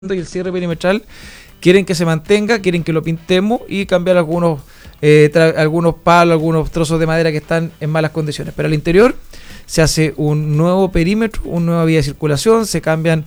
y el cierre perimetral quieren que se mantenga, quieren que lo pintemos y cambiar algunos palos, algunos trozos de madera que están en malas condiciones. Pero al interior se hace un nuevo perímetro, una nueva vía de circulación, se cambian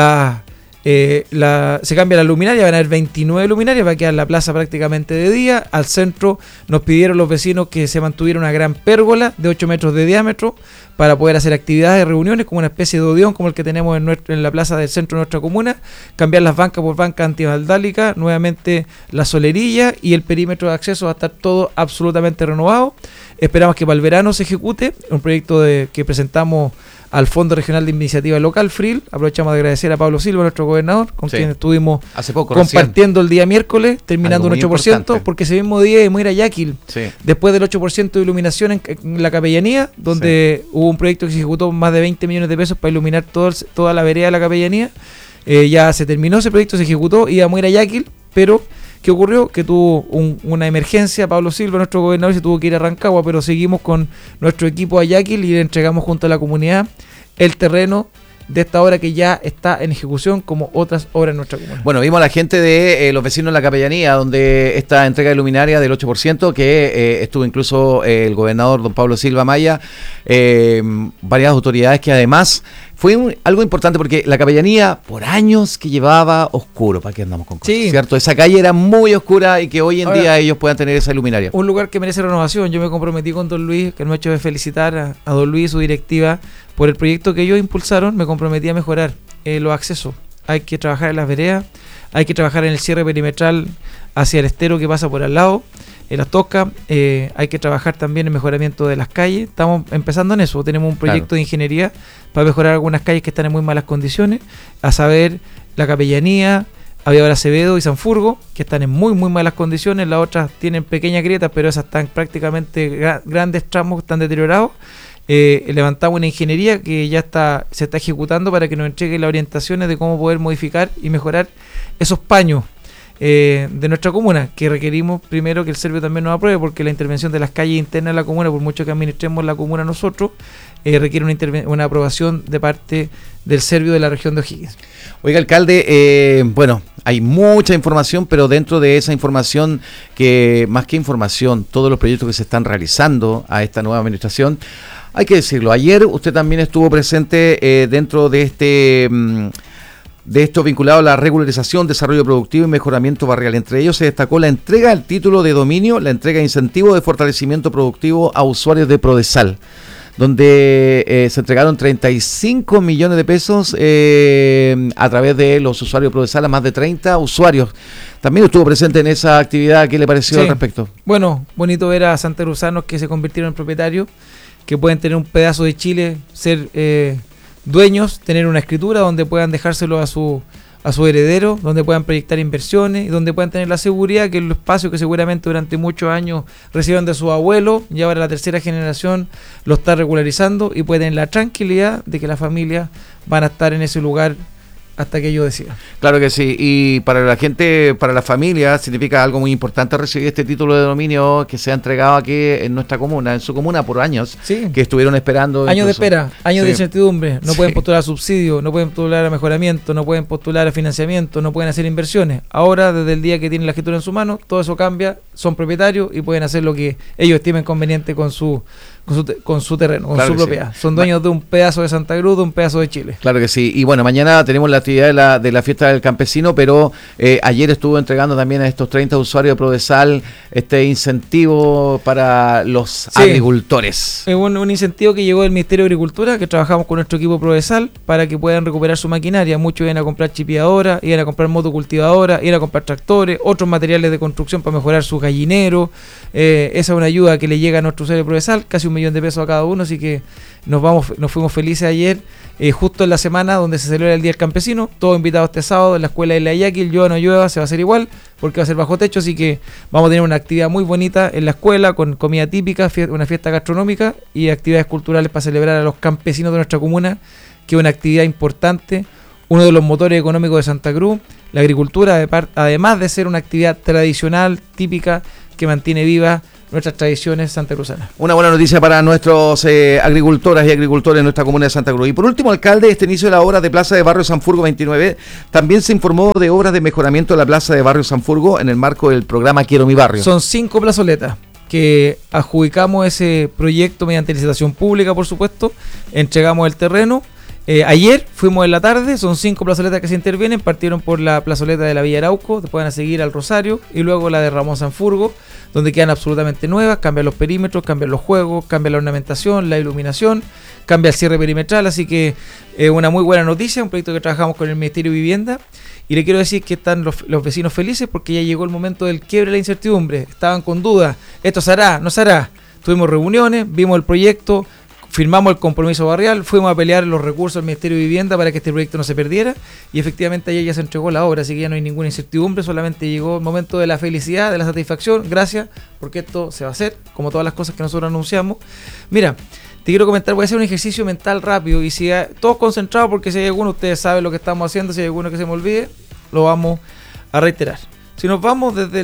se cambia la luminaria, van a haber 29 luminarias, va a quedar la plaza prácticamente de día. Al centro nos pidieron los vecinos que se mantuviera una gran pérgola de 8 metros de diámetro para poder hacer actividades, reuniones, como una especie de odeón como el que tenemos en la plaza del centro de nuestra comuna, cambiar las bancas por bancas antivandálicas, nuevamente la solerilla y el perímetro de acceso va a estar todo absolutamente renovado. Esperamos que para el verano se ejecute un proyecto que presentamos al Fondo Regional de Iniciativa Local, FRIL. Aprovechamos de agradecer a Pablo Silva, nuestro gobernador, con quien estuvimos hace poco, compartiendo el día miércoles, terminando un 8%, importante. Porque ese mismo día íbamos a ir a Yaquil, después del 8% de iluminación en la Capellanía, donde hubo un proyecto que se ejecutó más de 20 millones de pesos para iluminar toda la vereda de la Capellanía. Ya se terminó ese proyecto, se ejecutó, íbamos a ir a Yaquil, pero ¿qué ocurrió? Que tuvo una emergencia Pablo Silva, nuestro gobernador, y se tuvo que ir a Rancagua, pero seguimos con nuestro equipo a Yaquil y le entregamos junto a la comunidad el terreno de esta obra que ya está en ejecución, como otras obras en nuestra comuna. Bueno, vimos a la gente de los vecinos de la Capellanía, donde esta entrega de luminaria del 8%, que estuvo incluso el gobernador don Pablo Silva Maya, varias autoridades que además fue algo importante porque la Capellanía por años que llevaba oscuro, ¿para qué andamos con cosas? Sí. ¿Cierto? Esa calle era muy oscura y que hoy en día ellos puedan tener esa luminaria. Un lugar que merece renovación. Yo me comprometí con don Luis, que no me ha hecho de felicitar a don Luis y su directiva por el proyecto que ellos impulsaron. Me comprometí a mejorar los accesos. Hay que trabajar en las veredas, hay que trabajar en el cierre perimetral hacia el estero que pasa por al lado, en las Toscas, hay que trabajar también en mejoramiento de las calles. Estamos empezando en eso, tenemos un proyecto de ingeniería para mejorar algunas calles que están en muy malas condiciones, a saber, la Capellanía, Aviador Acevedo y Sanfurgo, que están en muy malas condiciones. Las otras tienen pequeñas grietas, pero esas están prácticamente grandes tramos, están deteriorados. Levantamos una ingeniería que ya se está ejecutando para que nos entregue las orientaciones de cómo poder modificar y mejorar esos paños de nuestra comuna, que requerimos primero que el Servio también nos apruebe, porque la intervención de las calles internas de la comuna, por mucho que administremos la comuna nosotros, requiere una aprobación de parte del Servio de la región de O'Higgins. Oiga, alcalde, bueno, hay mucha información, pero dentro de esa información, que más que información, todos los proyectos que se están realizando a esta nueva administración, hay que decirlo, ayer usted también estuvo presente dentro de esto vinculado a la regularización, desarrollo productivo y mejoramiento barrial. Entre ellos se destacó la entrega del título de dominio, la entrega de incentivo de fortalecimiento productivo a usuarios de Prodesal, donde se entregaron 35 millones de pesos a través de los usuarios de Prodesal a más de 30 usuarios. También estuvo presente en esa actividad. ¿Qué le pareció al respecto? Bueno, bonito ver a santarusanos que se convirtieron en propietarios, que pueden tener un pedazo de Chile, ser dueños, tener una escritura donde puedan dejárselo a su heredero, donde puedan proyectar inversiones y donde puedan tener la seguridad que el espacio que seguramente durante muchos años recibieron de su abuelo, y ahora la tercera generación lo está regularizando, y pueden tener la tranquilidad de que las familias van a estar en ese lugar hasta que ellos decidan. Claro que sí, y para la gente, para la familia, significa algo muy importante recibir este título de dominio que se ha entregado aquí en nuestra comuna, en su comuna por años, que estuvieron esperando. Años de espera, años de incertidumbre, no pueden postular a subsidio, no pueden postular a mejoramiento, no pueden postular a financiamiento, no pueden hacer inversiones. Ahora, desde el día que tienen la escritura en su mano, todo eso cambia, son propietarios y pueden hacer lo que ellos estimen conveniente con su terreno, con su propiedad. Sí. Son dueños de un pedazo de Santa Cruz, de un pedazo de Chile. Claro que sí. Y bueno, mañana tenemos la actividad de la fiesta del campesino, pero ayer estuvo entregando también a estos 30 usuarios de Prodesal este incentivo para los agricultores. Es un incentivo que llegó del Ministerio de Agricultura, que trabajamos con nuestro equipo Prodesal para que puedan recuperar su maquinaria. Muchos iban a comprar chipeadoras, iban a comprar motocultivadoras, iban a comprar tractores, otros materiales de construcción para mejorar su gallinero. Esa es una ayuda que le llega a nuestro usuario Prodesal, casi 1 millón de pesos a cada uno, así que nos fuimos felices ayer, justo en la semana donde se celebra el Día del Campesino, todos invitados este sábado en la escuela de la Yaquil. Llueva o no llueva, se va a hacer igual, porque va a ser bajo techo, así que vamos a tener una actividad muy bonita en la escuela, con comida típica, una fiesta gastronómica y actividades culturales para celebrar a los campesinos de nuestra comuna, que es una actividad importante, uno de los motores económicos de Santa Cruz. La agricultura, además de ser una actividad tradicional, típica, que mantiene viva nuestras tradiciones santacruzanas. Una buena noticia para nuestros agricultoras y agricultores de nuestra comuna de Santa Cruz. Y por último, alcalde, este inicio de la obra de Plaza de Barrio Sanfurgo 29, también se informó de obras de mejoramiento de la Plaza de Barrio Sanfurgo en el marco del programa Quiero mi Barrio. Son 5 plazoletas que adjudicamos ese proyecto mediante licitación pública, por supuesto, entregamos el terreno. Ayer fuimos en la tarde, son 5 plazoletas que se intervienen, partieron por la plazoleta de la Villa Arauco, después van a seguir al Rosario y luego la de Ramón Sanfurgo, donde quedan absolutamente nuevas, cambian los perímetros, cambian los juegos, cambia la ornamentación, la iluminación, cambia el cierre perimetral, así que una muy buena noticia, un proyecto que trabajamos con el Ministerio de Vivienda. Y le quiero decir que están los vecinos felices porque ya llegó el momento del quiebre de la incertidumbre. Estaban con dudas, ¿esto se hará? ¿No se hará? Tuvimos reuniones, vimos el proyecto, firmamos el compromiso barrial, fuimos a pelear los recursos del Ministerio de Vivienda para que este proyecto no se perdiera y efectivamente ayer ya se entregó la obra, así que ya no hay ninguna incertidumbre, solamente llegó el momento de la felicidad, de la satisfacción. Gracias, porque esto se va a hacer, como todas las cosas que nosotros anunciamos. Mira, te quiero comentar, voy a hacer un ejercicio mental rápido y si todos concentrados, porque si hay alguno, ustedes saben lo que estamos haciendo, si hay alguno que se me olvide, lo vamos a reiterar. Si nos vamos desde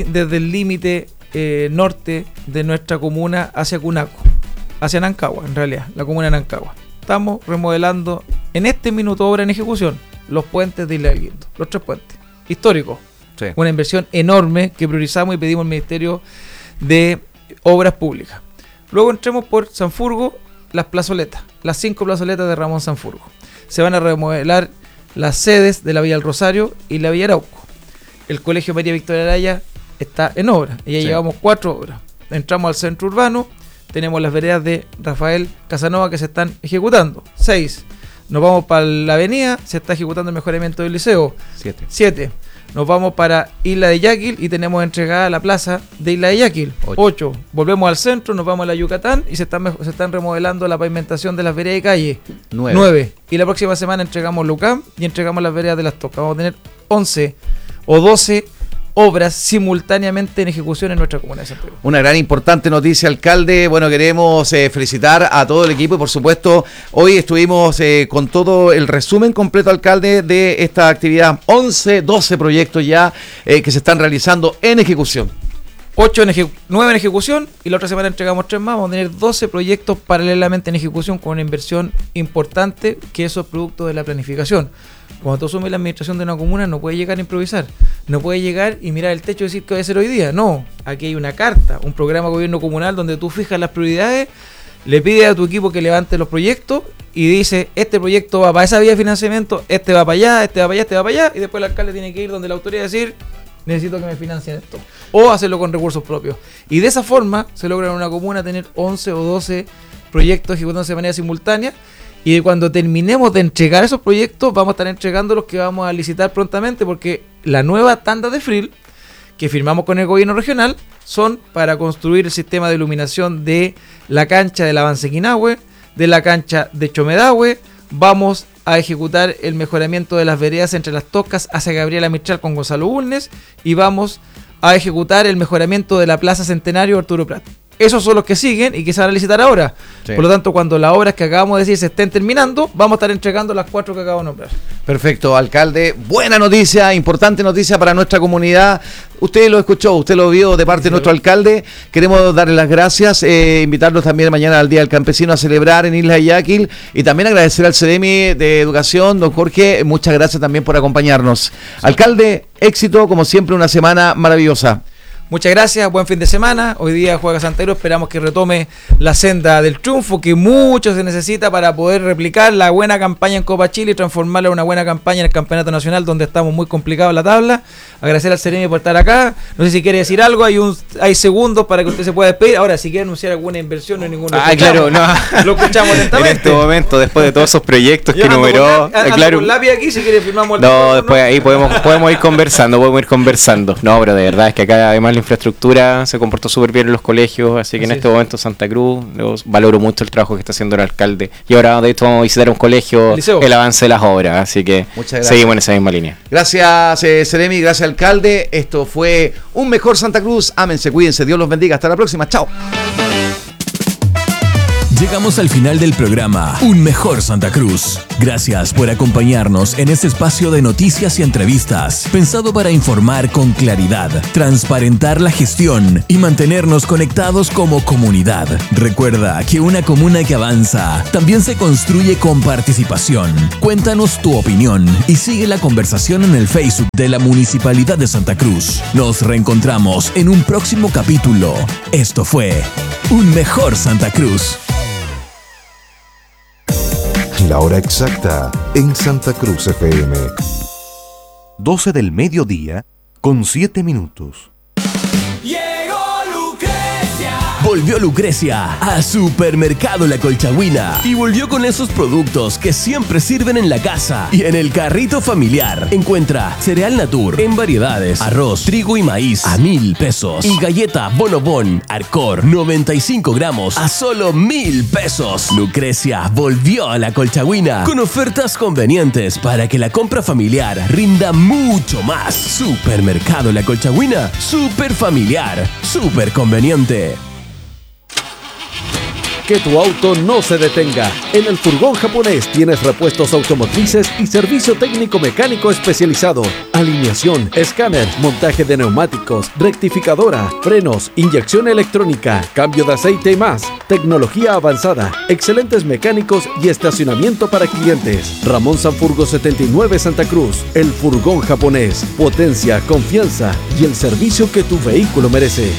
el límite norte de nuestra comuna hacia Cunaco, hacia Nancagua, en realidad, la comuna de Nancagua, estamos remodelando en este minuto obra en ejecución los puentes de Isla del Guindo, los 3 puentes históricos, sí. Una inversión enorme que priorizamos y pedimos al Ministerio de Obras Públicas. Luego entremos por Sanfurgo, las plazoletas, las 5 plazoletas de Ramón Sanfurgo. Se van a remodelar las sedes de la Villa del Rosario y la Villa Arauco. El Colegio María Victoria Araya está en obra, y ya llevamos 4 obras. Entramos al centro urbano, tenemos las veredas de Rafael Casanova que se están ejecutando, 6. Nos vamos para la avenida, se está ejecutando el mejoramiento del liceo, 7. Nos vamos para Isla de Yaquil y tenemos entregada la plaza de Isla de Yaquil, 8. Volvemos al centro, nos vamos a la Yucatán y se están remodelando la pavimentación de las veredas de calle, 9. Y la próxima semana entregamos Lucam y entregamos las veredas de Las Tocas. Vamos a tener 11 o 12 obras simultáneamente en ejecución en nuestra comuna de Santa Cruz. Una gran importante noticia, alcalde. Bueno, queremos felicitar a todo el equipo y por supuesto hoy estuvimos con todo el resumen completo, alcalde, de esta actividad. 12 proyectos ya que se están realizando en ejecución. 9 en ejecución y la otra semana entregamos 3 más. Vamos a tener 12 proyectos paralelamente en ejecución con una inversión importante, que eso es producto de la planificación. Cuando tú asumes la administración de una comuna, no puedes llegar a improvisar, no puedes llegar y mirar el techo y decir qué voy a hacer hoy día. No, aquí hay una carta, un programa de gobierno comunal donde tú fijas las prioridades, le pides a tu equipo que levante los proyectos y dice, este proyecto va para esa vía de financiamiento, este va para allá, este va para allá, este va para allá, y después el alcalde tiene que ir donde la autoridad decir, necesito que me financien esto, o hacerlo con recursos propios. Y de esa forma se logra en una comuna tener 11 o 12 proyectos ejecutándose de manera simultánea. Y cuando terminemos de entregar esos proyectos, vamos a estar entregando los que vamos a licitar prontamente, porque la nueva tanda de FRIL que firmamos con el gobierno regional son para construir el sistema de iluminación de la cancha del Avance Quinahue, de la cancha de Chomedahue. Vamos a ejecutar el mejoramiento de las veredas entre Las Tocas hacia Gabriela Mistral con Gonzalo Bulnes, y vamos a ejecutar el mejoramiento de la Plaza Centenario Arturo Prat. Esos son los que siguen y que se van a licitar ahora. Sí. Por lo tanto, cuando las obras que acabamos de decir se estén terminando, vamos a estar entregando las 4 que acabo de nombrar. Perfecto, alcalde. Buena noticia, importante noticia para nuestra comunidad. Usted lo escuchó, usted lo vio de parte de nuestro alcalde. Queremos darle las gracias, invitarlos también mañana al Día del Campesino a celebrar en Isla de Yaquil, y también agradecer al CEDEMI de Educación, don Jorge. Muchas gracias también por acompañarnos. Sí. Alcalde, éxito, como siempre, una semana maravillosa. Muchas gracias, buen fin de semana. Hoy día juega Santa Cruz, esperamos que retome la senda del triunfo, que mucho se necesita para poder replicar la buena campaña en Copa Chile y transformarla en una buena campaña en el Campeonato Nacional, donde estamos muy complicados en la tabla. Agradecer al CEREMI por estar acá. No sé si quiere decir algo, hay segundos para que usted se pueda despedir. Ahora, si quiere anunciar alguna inversión, no hay ningún claro, no. Lo escuchamos atentamente. En este momento, después de todos esos proyectos que numeró, claro. Con lápiz aquí, si quiere firmamos el no, después ahí podemos ir conversando. No, pero de verdad es que acá además la infraestructura se comportó súper bien en los colegios, así que en este momento Santa Cruz, valoro mucho el trabajo que está haciendo el alcalde, y ahora de hecho vamos a visitar un colegio, el avance de las obras, así que seguimos en esa misma línea. Gracias CEREMI, gracias alcalde. Esto fue Un Mejor Santa Cruz. Ámense, cuídense, Dios los bendiga, hasta la próxima, chao. Llegamos al final del programa Un Mejor Santa Cruz. Gracias por acompañarnos en este espacio de noticias y entrevistas, pensado para informar con claridad, transparentar la gestión y mantenernos conectados como comunidad. Recuerda que una comuna que avanza también se construye con participación. Cuéntanos tu opinión y sigue la conversación en el Facebook de la Municipalidad de Santa Cruz. Nos reencontramos en un próximo capítulo. Esto fue Un Mejor Santa Cruz. La hora exacta en Santa Cruz FM. 12 del mediodía con 7 minutos. Volvió Lucrecia a Supermercado La Colchagüina y volvió con esos productos que siempre sirven en la casa y en el carrito familiar. Encuentra cereal Natur en variedades, arroz, trigo y maíz a 1,000 pesos y galleta Bonobón Arcor 95 gramos a solo 1,000 pesos. Lucrecia volvió a La Colchagüina con ofertas convenientes para que la compra familiar rinda mucho más. Supermercado La Colchagüina, super familiar, super conveniente. Que tu auto no se detenga. En el Furgón Japonés tienes repuestos automotrices y servicio técnico mecánico especializado. Alineación, escáner, montaje de neumáticos, rectificadora, frenos, inyección electrónica, cambio de aceite y más. Tecnología avanzada, excelentes mecánicos y estacionamiento para clientes. Ramón Sanfurgo 79 Santa Cruz. El Furgón Japonés. Potencia, confianza y el servicio que tu vehículo merece.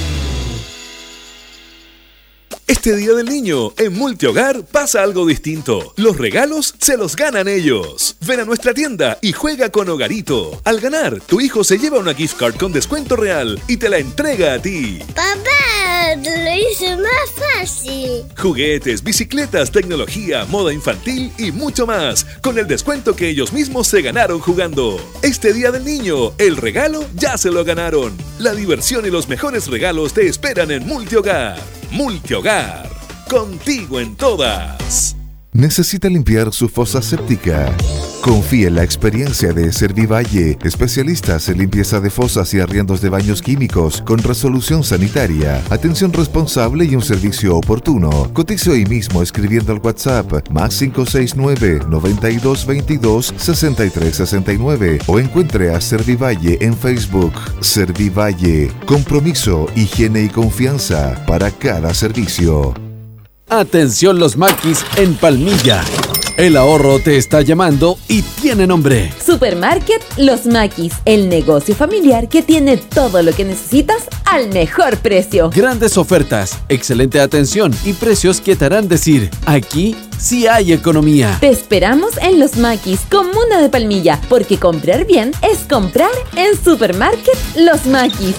Este Día del Niño, en Multihogar pasa algo distinto. Los regalos se los ganan ellos. Ven a nuestra tienda y juega con Hogarito. Al ganar, tu hijo se lleva una gift card con descuento real y te la entrega a ti. Papá, lo hice más fácil. Juguetes, bicicletas, tecnología, moda infantil y mucho más, con el descuento que ellos mismos se ganaron jugando. Este Día del Niño, el regalo ya se lo ganaron. La diversión y los mejores regalos te esperan en Multihogar. Multihogar, contigo en todas. ¿Necesita limpiar su fosa séptica? Confíe en la experiencia de Servivalle, especialistas en limpieza de fosas y arriendos de baños químicos con resolución sanitaria, atención responsable y un servicio oportuno. Cotice hoy mismo escribiendo al WhatsApp +569 9222 6369 o encuentre a Servivalle en Facebook. Servivalle, compromiso, higiene y confianza para cada servicio. Atención los maquis en Palmilla. El ahorro te está llamando y tiene nombre. Supermarket Los Maquis, el negocio familiar que tiene todo lo que necesitas al mejor precio. Grandes ofertas, excelente atención y precios que te harán decir, aquí sí hay economía. Te esperamos en Los Maquis, comuna de Palmilla, porque comprar bien es comprar en Supermarket Los Maquis.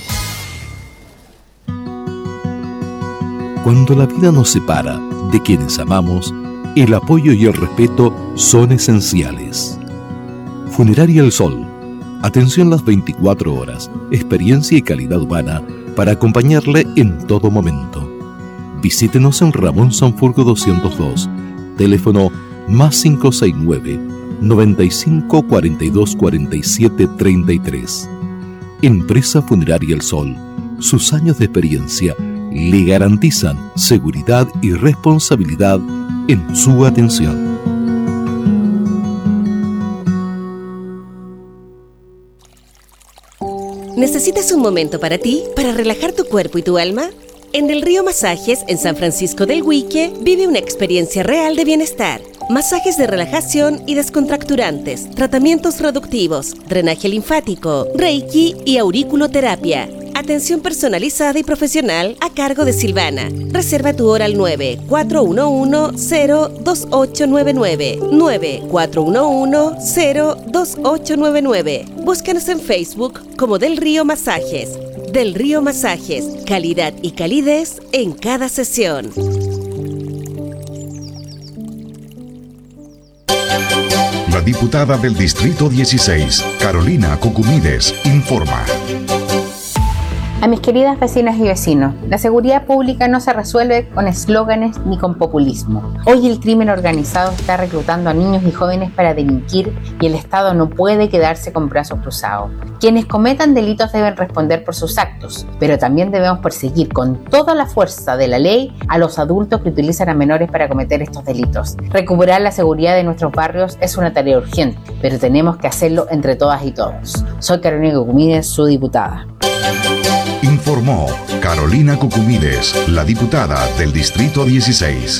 Cuando la vida nos separa de quienes amamos, el apoyo y el respeto son esenciales. Funeraria El Sol. Atención las 24 horas, experiencia y calidad humana para acompañarle en todo momento. Visítenos en Ramón Sanfurgo 202, teléfono +569 95 42 47 33. Empresa Funeraria El Sol. Sus años de experiencia le garantizan seguridad y responsabilidad en su atención. ¿Necesitas un momento para ti, para relajar tu cuerpo y tu alma? En Del Río Masajes, en San Francisco del Huique, vive una experiencia real de bienestar. Masajes de relajación y descontracturantes, tratamientos reductivos, drenaje linfático, reiki y auriculoterapia. Atención personalizada y profesional a cargo de Silvana. Reserva tu hora al 9-411-02899. 9-411-02899. Búscanos en Facebook como Del Río Masajes. Del Río Masajes, calidad y calidez en cada sesión. La diputada del Distrito 16, Carolina Cocumides, informa. A mis queridas vecinas y vecinos, la seguridad pública no se resuelve con eslóganes ni con populismo. Hoy el crimen organizado está reclutando a niños y jóvenes para delinquir y el Estado no puede quedarse con brazos cruzados. Quienes cometan delitos deben responder por sus actos, pero también debemos perseguir con toda la fuerza de la ley a los adultos que utilizan a menores para cometer estos delitos. Recuperar la seguridad de nuestros barrios es una tarea urgente, pero tenemos que hacerlo entre todas y todos. Soy Carolina Cucumides, su diputada. Informó Carolina Cucumides, la diputada del Distrito 16.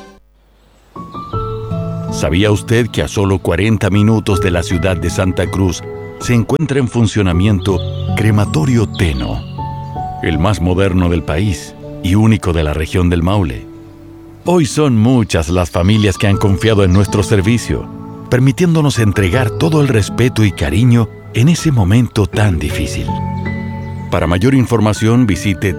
¿Sabía usted que a solo 40 minutos de la ciudad de Santa Cruz se encuentra en funcionamiento Crematorio Teno, el más moderno del país y único de la región del Maule? Hoy son muchas las familias que han confiado en nuestro servicio, permitiéndonos entregar todo el respeto y cariño en ese momento tan difícil. Para mayor información visite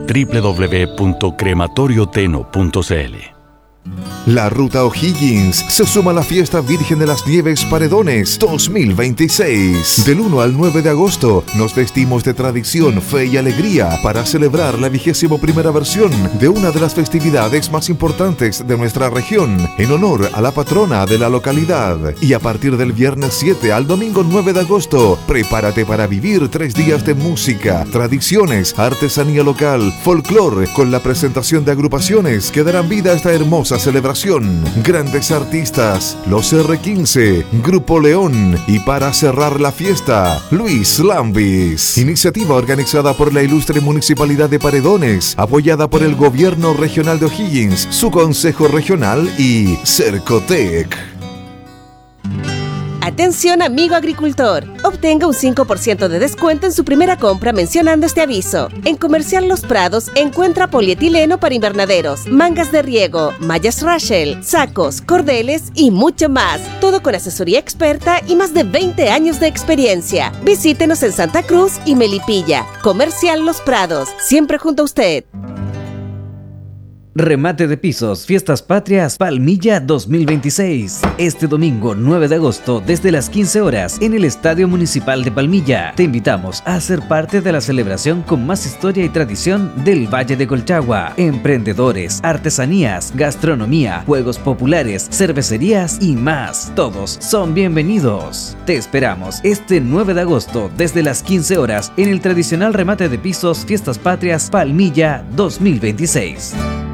www.crematorioteno.cl. La Ruta O'Higgins se suma a la Fiesta Virgen de las Nieves Paredones 2026. Del 1 al 9 de agosto nos vestimos de tradición, fe y alegría para celebrar la 21ª versión de una de las festividades más importantes de nuestra región, en honor a la patrona de la localidad. Y a partir del viernes 7 al domingo 9 de agosto, prepárate para vivir 3 días de música, tradiciones, artesanía local, folclore, con la presentación de agrupaciones que darán vida a esta hermosa celebración. Grandes artistas, los R15, Grupo León y para cerrar la fiesta, Luis Lambis. Iniciativa organizada por la ilustre Municipalidad de Paredones, apoyada por el Gobierno Regional de O'Higgins, su Consejo Regional y Cercotec. Atención amigo agricultor, obtenga un 5% de descuento en su primera compra mencionando este aviso. En Comercial Los Prados encuentra polietileno para invernaderos, mangas de riego, mallas Rachel, sacos, cordeles y mucho más. Todo con asesoría experta y más de 20 años de experiencia. Visítenos en Santa Cruz y Melipilla. Comercial Los Prados, siempre junto a usted. Remate de pisos, Fiestas Patrias Palmilla 2026. Este domingo 9 de agosto desde las 15 horas en el Estadio Municipal de Palmilla. Te invitamos a ser parte de la celebración con más historia y tradición del Valle de Colchagua. Emprendedores, artesanías, gastronomía, juegos populares, cervecerías y más. Todos son bienvenidos. Te esperamos este 9 de agosto desde las 15 horas en el tradicional remate de pisos Fiestas Patrias Palmilla 2026.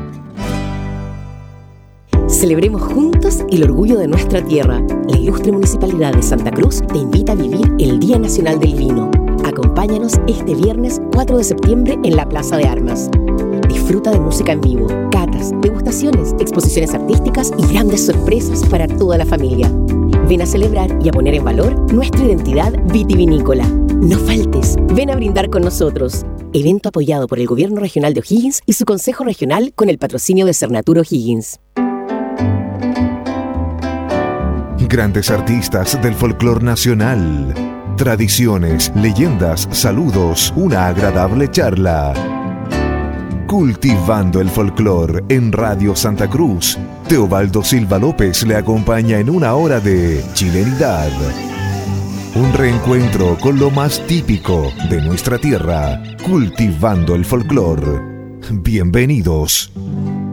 Celebremos juntos el orgullo de nuestra tierra. La ilustre Municipalidad de Santa Cruz te invita a vivir el Día Nacional del Vino. Acompáñanos este viernes 4 de septiembre en la Plaza de Armas. Disfruta de música en vivo, catas, degustaciones, exposiciones artísticas y grandes sorpresas para toda la familia. Ven a celebrar y a poner en valor nuestra identidad vitivinícola. No faltes, ven a brindar con nosotros. Evento apoyado por el Gobierno Regional de O'Higgins y su Consejo Regional con el patrocinio de Cernatur O'Higgins. Grandes artistas del folclor nacional. Tradiciones, leyendas, saludos, una agradable charla. Cultivando el folclor en Radio Santa Cruz. Teobaldo Silva López le acompaña en una hora de chilenidad. Un reencuentro con lo más típico de nuestra tierra. Cultivando el folclor. Bienvenidos.